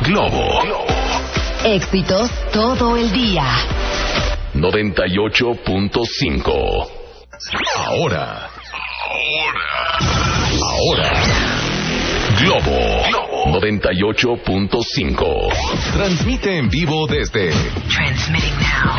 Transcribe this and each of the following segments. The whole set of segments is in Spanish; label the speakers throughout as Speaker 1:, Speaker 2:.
Speaker 1: Globo.
Speaker 2: Éxitos todo el día.
Speaker 1: 98.5. Ahora. Globo 98.5. Transmite en vivo desde
Speaker 2: Transmitting now.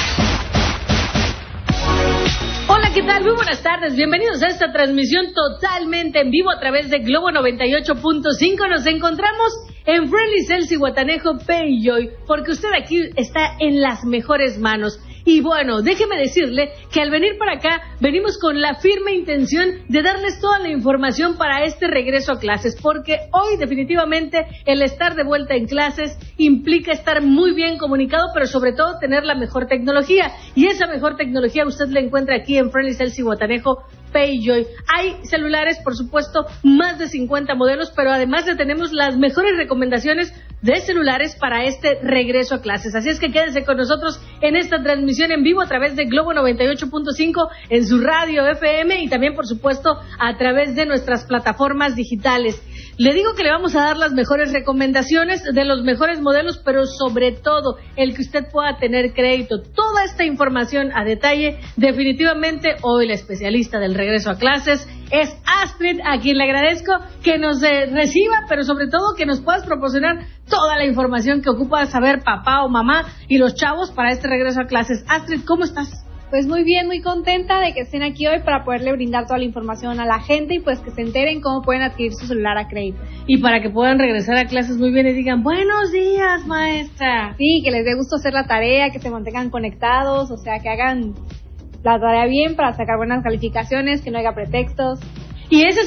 Speaker 3: Hola, ¿qué tal? Muy buenas tardes. Bienvenidos a esta transmisión totalmente en vivo a través de Globo 98.5. Nos encontramos en Friendly Cells y Guatanejo Pay Joy, porque usted aquí está en las mejores manos. Y bueno, déjeme decirle que al venir para acá, venimos con la firme intención de darles toda la información para este regreso a clases, porque hoy definitivamente el estar de vuelta en clases implica estar muy bien comunicado, pero sobre todo tener la mejor tecnología. Y esa mejor tecnología usted la encuentra aquí en Friendly Cells y Guatanejo Pay Joy. Hay celulares, por supuesto, más de 50 modelos, pero además le tenemos las mejores recomendaciones de celulares para este regreso a clases. Así es que quédese con nosotros en esta transmisión en vivo a través de Globo 98.5 en su radio FM y también, por supuesto, a través de nuestras plataformas digitales. Le digo que le vamos a dar las mejores recomendaciones de los mejores modelos, pero sobre todo el que usted pueda tener crédito. Toda esta información a detalle, definitivamente hoy la especialista del regreso a clases es Astrid, a quien le agradezco que nos reciba, pero sobre todo que nos puedas proporcionar toda la información que ocupa saber papá o mamá y los chavos para este regreso a clases. Astrid, ¿cómo estás?
Speaker 4: Pues muy bien, muy contenta de que estén aquí hoy para poderle brindar toda la información a la gente y pues que se enteren cómo pueden adquirir su celular a crédito.
Speaker 3: Y para que puedan regresar a clases muy bien y digan, buenos días, maestra.
Speaker 4: Sí, que les dé gusto hacer la tarea, que se mantengan conectados, o sea, que hagan la tarea bien para sacar buenas calificaciones, que no haya pretextos.
Speaker 3: Y ese es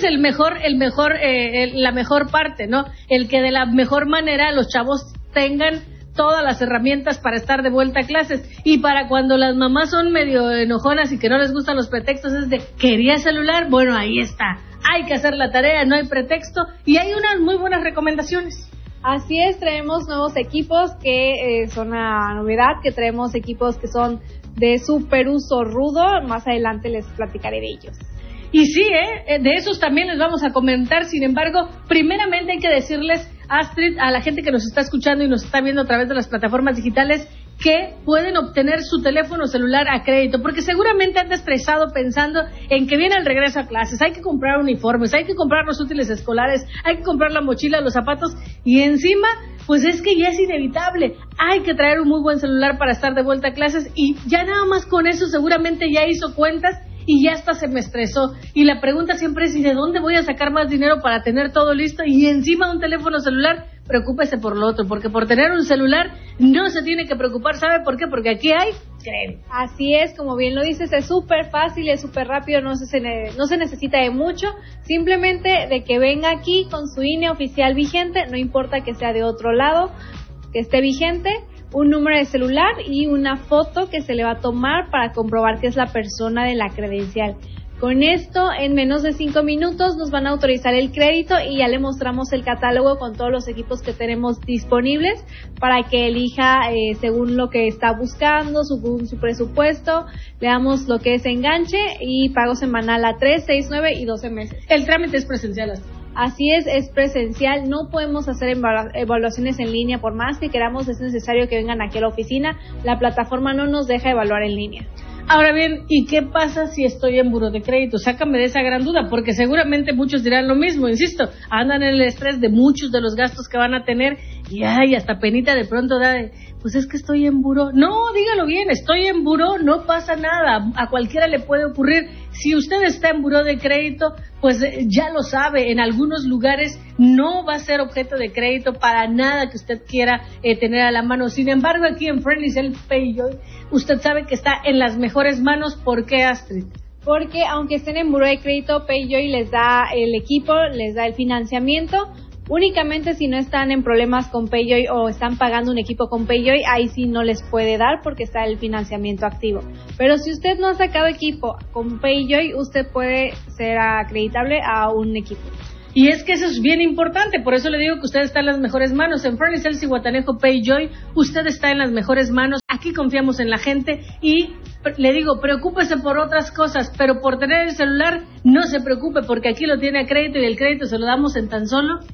Speaker 3: la mejor parte, ¿no? El que de la mejor manera los chavos tengan todas las herramientas para estar de vuelta a clases. Y para cuando las mamás son medio enojonas y que no les gustan los pretextos, es de, ¿quería celular? Bueno, ahí está. Hay que hacer la tarea, no hay pretexto. Y hay unas muy buenas recomendaciones.
Speaker 4: Así es, traemos nuevos equipos que son una novedad, que traemos equipos que son de super uso rudo. Más adelante les platicaré de ellos.
Speaker 3: Y sí, de esos también les vamos a comentar. Sin embargo, primeramente hay que decirles, Astrid, a la gente que nos está escuchando y nos está viendo a través de las plataformas digitales, que pueden obtener su teléfono celular a crédito, porque seguramente anda estresado pensando en que viene el regreso a clases, hay que comprar uniformes, hay que comprar los útiles escolares, hay que comprar la mochila, los zapatos, y encima, pues es que ya es inevitable, hay que traer un muy buen celular para estar de vuelta a clases, y ya nada más con eso seguramente ya hizo cuentas, y ya hasta se me estresó. Y la pregunta siempre es, ¿y de dónde voy a sacar más dinero para tener todo listo? Y encima un teléfono celular, preocúpese por lo otro, porque por tener un celular no se tiene que preocupar. ¿Sabe por qué? Porque aquí hay crédito.
Speaker 4: Así es, como bien lo dices, es súper fácil, es súper rápido, no se necesita de mucho, simplemente de que venga aquí con su INE oficial vigente, no importa que sea de otro lado, que esté vigente, un número de celular y una foto que se le va a tomar para comprobar que es la persona de la credencial. Con esto, en menos de 5 minutos nos van a autorizar el crédito y ya le mostramos el catálogo con todos los equipos que tenemos disponibles para que elija según lo que está buscando, según su presupuesto. Le damos lo que es enganche y pago semanal a 3, 6, 9 y 12 meses.
Speaker 3: El trámite es presencial.
Speaker 4: Así es presencial, no podemos hacer evaluaciones en línea, por más que queramos es necesario que vengan aquí a la oficina, la plataforma no nos deja evaluar en línea.
Speaker 3: Ahora bien, ¿y qué pasa si estoy en buró de crédito? Sácame de esa gran duda, porque seguramente muchos dirán lo mismo, insisto, andan en el estrés de muchos de los gastos que van a tener y hasta penita de pronto da de, pues es que estoy en buró. No, dígalo bien, estoy en buró, no pasa nada, a cualquiera le puede ocurrir. Si usted está en buró de crédito, pues ya lo sabe, en algunos lugares no va a ser objeto de crédito para nada que usted quiera tener a la mano. Sin embargo, aquí en Friendly Cells Pay Joy, usted sabe que está en las mejores manos. ¿Por qué, Astrid?
Speaker 4: Porque aunque estén en buró de crédito, Pay Joy les da el equipo, les da el financiamiento. Únicamente si no están en problemas con Pay Joy o están pagando un equipo con Pay Joy, ahí sí no les puede dar porque está el financiamiento activo. Pero si usted no ha sacado equipo con Pay Joy, usted puede ser acreditable a un equipo.
Speaker 3: Y es que eso es bien importante, por eso le digo que usted está en las mejores manos. En Friendly Cells y Guatanejo Pay Joy, usted está en las mejores manos. Aquí confiamos en la gente y le digo, preocúpese por otras cosas, pero por tener el celular no se preocupe porque aquí lo tiene a crédito y el crédito se lo damos en tan solo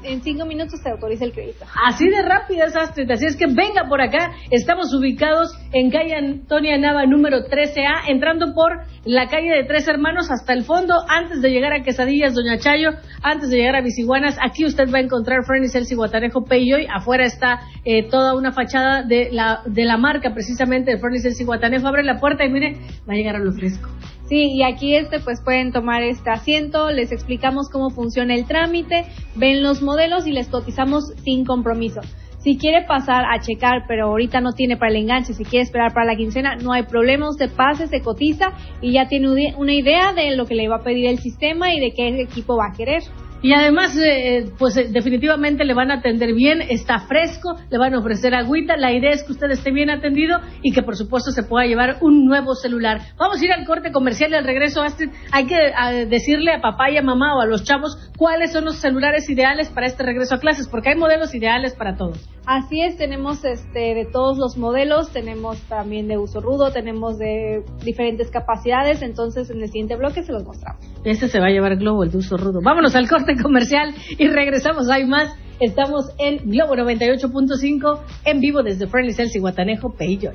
Speaker 4: en 5 minutos se autoriza el crédito.
Speaker 3: Así de rápida es Astrid, así es que venga por acá. Estamos ubicados en calle Antonia Nava número 13A, entrando por la calle de Tres Hermanos hasta el fondo, antes de llegar a Quesadillas Doña Chayo, antes de llegar a Visiguanas. Aquí usted va a encontrar Friendly Celsi Guatanejo Peyjoy. Afuera está toda una fachada de la marca precisamente de Friendly Celsi Guatanejo. Abre la puerta y mire, va a llegar a lo fresco.
Speaker 4: Sí, y aquí pues pueden tomar este asiento, les explicamos cómo funciona el trámite, ven los modelos y les cotizamos sin compromiso. Si quiere pasar a checar, pero ahorita no tiene para el enganche, si quiere esperar para la quincena, no hay problema, usted pase, se cotiza y ya tiene una idea de lo que le va a pedir el sistema y de qué equipo va a querer.
Speaker 3: Y además, definitivamente le van a atender bien, está fresco, le van a ofrecer agüita. La idea es que usted esté bien atendido y que por supuesto se pueda llevar un nuevo celular. Vamos a ir al corte comercial y al regreso, Astrid, hay que decirle a papá y a mamá o a los chavos cuáles son los celulares ideales para este regreso a clases, porque hay modelos ideales para todos.
Speaker 4: Así es, tenemos de todos los modelos, tenemos también de uso rudo, tenemos de diferentes capacidades, entonces en el siguiente bloque se los mostramos.
Speaker 3: Este se va a llevar Globo, el de uso rudo. Vámonos al corte comercial y regresamos, hay más. Estamos en Globo 98.5 en vivo desde Friendly Celsi Guatanejo Peyjoy.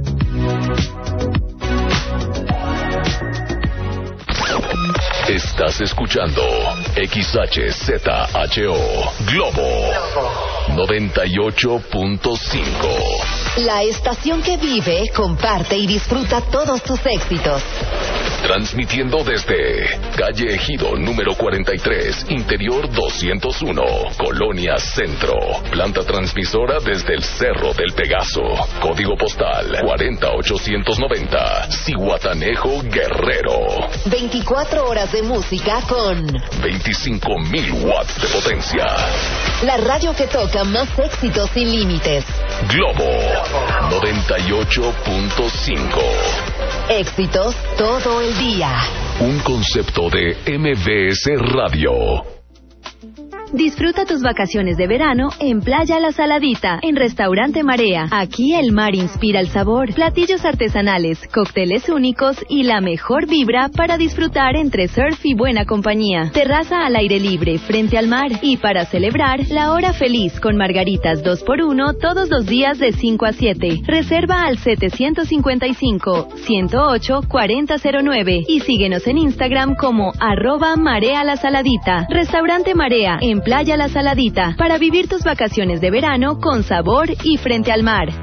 Speaker 1: Estás escuchando XHZHO Globo 98.5.
Speaker 2: La estación que vive, comparte y disfruta todos tus éxitos.
Speaker 1: Transmitiendo desde calle Ejido número 43, interior 201, Colonia Centro. Planta transmisora desde el Cerro del Pegaso. Código postal 40890, Zihuatanejo, Guerrero.
Speaker 2: 24 horas de música con
Speaker 1: 25,000 watts de potencia.
Speaker 2: la radio que toca más éxitos sin límites.
Speaker 1: Globo 98.5.
Speaker 2: Éxitos todo el día.
Speaker 1: Un concepto de MBS Radio.
Speaker 5: Disfruta tus vacaciones de verano en Playa La Saladita, en Restaurante Marea. Aquí el mar inspira el sabor, platillos artesanales, cócteles únicos y la mejor vibra para disfrutar entre surf y buena compañía. Terraza al aire libre, frente al mar. Y para celebrar, la hora feliz con margaritas 2x1 todos los días de 5 a 7. Reserva al 755-108-4009 y síguenos en Instagram como @MareaLaSaladita. Restaurante Marea, en Playa La Saladita, para vivir tus vacaciones de verano con sabor y frente al mar.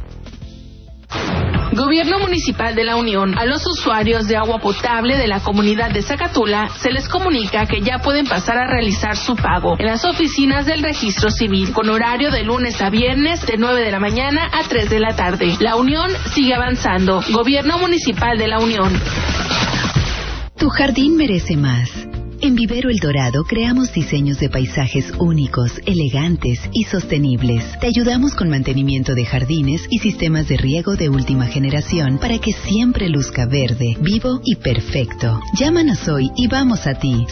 Speaker 6: Gobierno Municipal de la Unión. A los usuarios de agua potable de la comunidad de Zacatula se les comunica que ya pueden pasar a realizar su pago en las oficinas del Registro Civil, con horario de lunes a viernes de 9 de la mañana a 3 de la tarde. La Unión sigue avanzando. Gobierno Municipal de la Unión.
Speaker 7: Tu jardín merece más. En Vivero El Dorado creamos diseños de paisajes únicos, elegantes y sostenibles. Te ayudamos con mantenimiento de jardines y sistemas de riego de última generación para que siempre luzca verde, vivo y perfecto. Llámanos hoy y vamos a ti.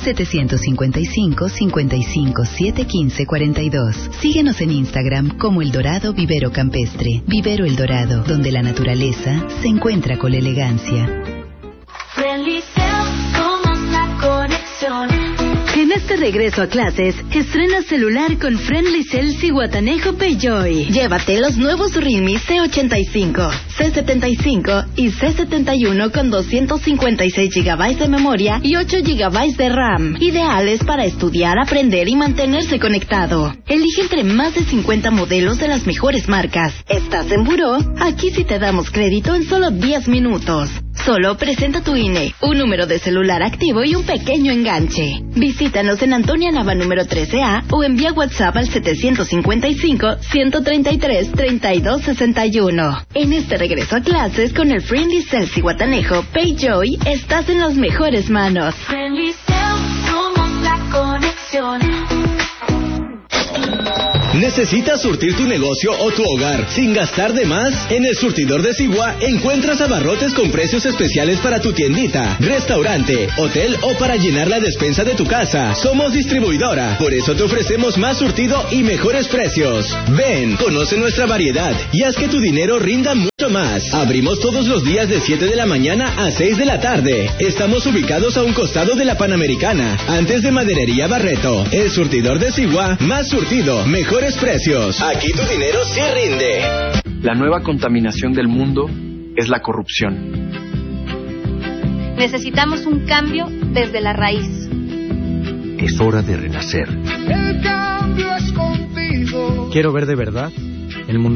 Speaker 7: 755-55-715-42. Síguenos en Instagram como El Dorado Vivero Campestre. Vivero El Dorado, donde la naturaleza se encuentra con la elegancia.
Speaker 5: En este regreso a clases, estrena celular con Friendly Celsi Guatanejo Peyjoy.
Speaker 8: Llévate los nuevos Realme C85, C75 y C71 con 256 GB de memoria y 8 GB de RAM. Ideales para estudiar, aprender y mantenerse conectado. Elige entre más de 50 modelos de las mejores marcas. ¿Estás en buró? Aquí sí te damos crédito en solo 10 minutos. Solo presenta tu INE, un número de celular activo y un pequeño enganche. Visítanos en Antonia Nava número 13A o envía WhatsApp al 755-133-3261. En este regreso a clases con el Friendly Celsi Guatanejo Peyjoy, estás en las mejores manos.
Speaker 6: Friendly Cell, somos la conexión.
Speaker 9: ¿Necesitas surtir tu negocio o tu hogar sin gastar de más? En el surtidor de Sigua encuentras abarrotes con precios especiales para tu tiendita, restaurante, hotel o para llenar la despensa de tu casa. Somos distribuidora, por eso te ofrecemos más surtido y mejores precios. Ven, conoce nuestra variedad y haz que tu dinero rinda mucho más. Abrimos todos los días de 7 de la mañana a 6 de la tarde. Estamos ubicados a un costado de la Panamericana, antes de Maderería Barreto. El surtidor de Sigua, más surtido, mejores precios. Aquí tu dinero sí rinde.
Speaker 10: La nueva contaminación del mundo es la corrupción.
Speaker 5: Necesitamos un cambio desde la raíz.
Speaker 11: Es hora de renacer.
Speaker 12: El cambio es contigo.
Speaker 11: Quiero ver de verdad el mundo